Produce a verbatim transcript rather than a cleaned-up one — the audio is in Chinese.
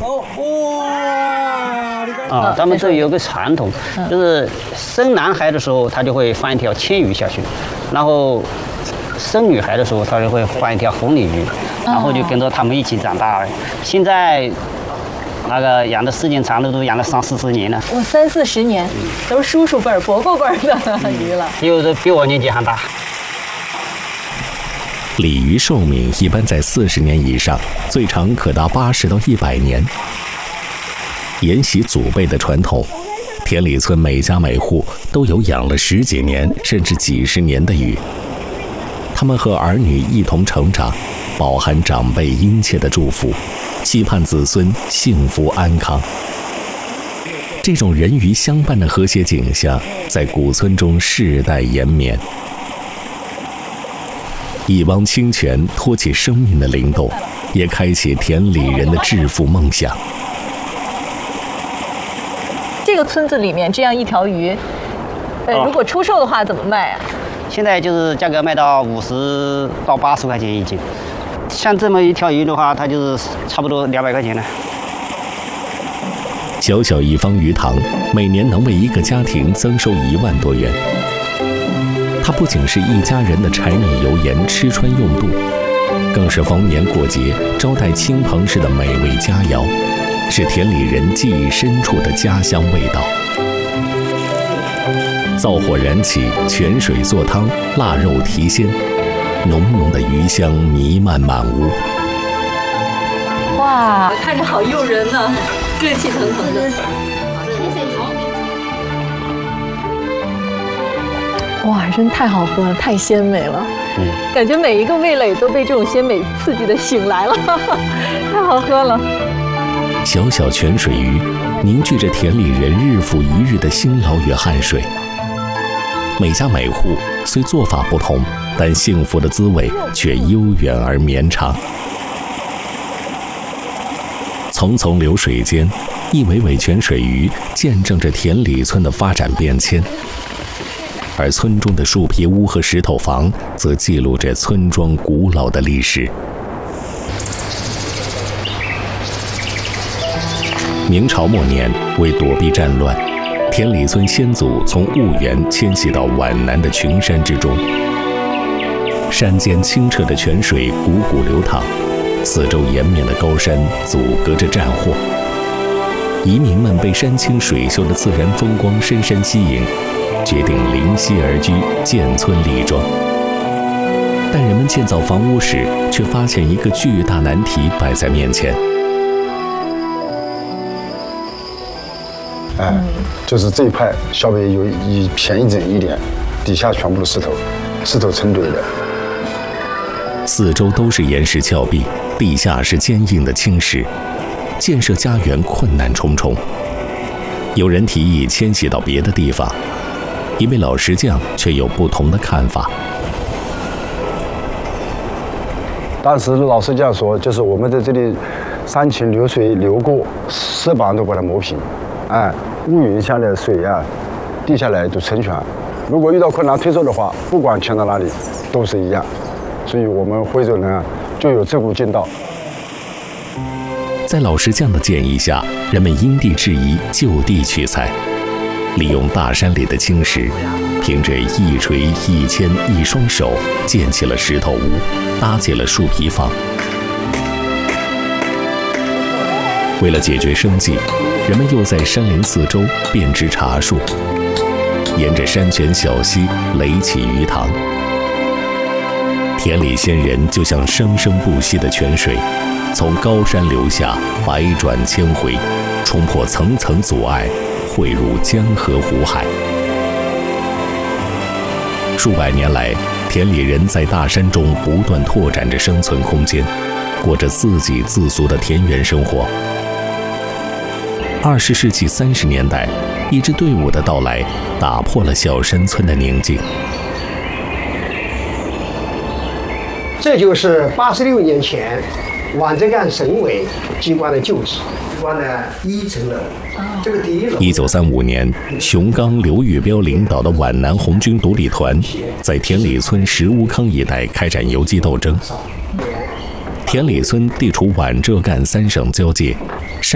啊，他们这有个传统，就是生男孩的时候，他就会放一条青鱼下去，然后生女孩的时候，他就会放一条红鲤鱼，然后就跟着他们一起长大了。现在那个养的时间长的都养了三四十年了。 我三四十年，都是叔叔辈儿、伯伯辈儿的鱼了。 有的比我年纪还大。 鲤鱼寿命一般在四十年以上，最长可达八十到一百年。沿袭祖辈的传统，田里村每家每户都有养了十几年甚至几十年的鱼。他们和儿女一同成长，饱含长辈殷切的祝福，期盼子孙幸福安康。这种人鱼相伴的和谐景象，在古村中世代延绵。一汪清泉托起生命的灵动，也开启田里人的致富梦想。 这个村子里面这样一条鱼，呃， 哦、 如果出售的话怎么卖啊？ 现在就是价格卖到五十到八十块钱一斤，像这么一条鱼的话，它就是差不多两百块钱了。 小小一方鱼塘，每年能为一个家庭增收一万多元。它不仅是一家人的柴米油盐吃穿用度，更是逢年过节招待亲朋时的美味佳肴，是田里人记忆深处的家乡味道。灶火燃起，泉水做汤，腊肉提鲜，浓浓的鱼香弥漫满屋。 哇，看着好诱人呢、啊，热气腾腾的。哇，真太好喝了，太鲜美了。嗯，感觉每一个味蕾都被这种鲜美刺激的醒来了，太好喝了。 小小泉水鱼凝聚着田里人日复一日的辛劳与汗水。每家每户虽做法不同，但幸福的滋味却悠远而绵长。淙淙流水间，一尾尾泉水鱼见证着田里村的发展变迁。而村中的树皮屋和石头房则记录着村庄古老的历史。明朝末年，为躲避战乱，田里村先祖从婺源迁徙到皖南的群山之中。山间清澈的泉水汩汩流淌，四周延绵的高山阻隔着战火。移民们被山清水秀的自然风光深深吸引，决定临溪而居，建村立庄。但人们建造房屋时，却发现一个巨大难题摆在面前。 哎，就是这一块稍微有一偏一整一点，底下全部是石头，石头成堆的。 四周都是岩石峭壁，地下是坚硬的青石，建设家园困难重重。有人提议迁徙到别的地方，一位老石匠却有不同的看法。 当时老石匠说，就是我们在这里山清流水流过，石板都把它磨平，哎，乌云下的水啊，滴下来就成泉。如果遇到困难退缩的话，不管迁到哪里都是一样。所以我们徽州人啊，就有这股劲道。 在老石匠的建议下，人们因地制宜，就地取材，利用大山里的青石，凭着一锤一铅一双手，建起了石头屋，搭起了树皮房。为了解决生计，人们又在山林四周编织茶树，沿着山泉小溪垒起鱼塘。田里先人就像生生不息的泉水，从高山流下，百转千回，冲破层层阻碍，汇入江河湖海。数百年来，田里人在大山中不断拓展着生存空间，过着自给自足的田园生活。二十世纪三十年代，一支队伍的到来，打破了小山村的宁静。 这就是八十六年前皖浙赣省委机关的旧址，机关的一层楼。这个第一楼。 一九三五年，熊刚、刘玉标领导的皖南红军独立团在田里村石屋坑一带开展游击斗争。田里村地处皖浙赣三省交界。